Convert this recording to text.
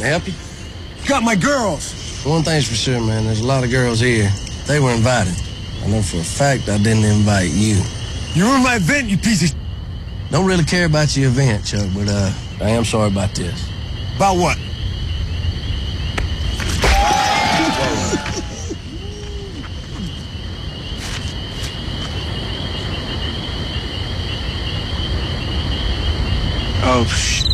I help you? Got my girls. One thing's for sure, man. There's a lot of girls here. They were invited. I know for a fact I didn't invite you. You ruined my event, you piece of Don't really care about your event, Chuck, but I am sorry about this. About what? Oh, shit.